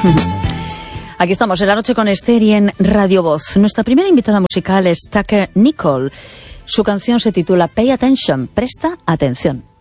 Aquí estamos en La Noche con Esther y en Radio Voz. Nuestra primera invitada musical es Tucker Nicole. Su canción se titula Pay Attention, presta atención.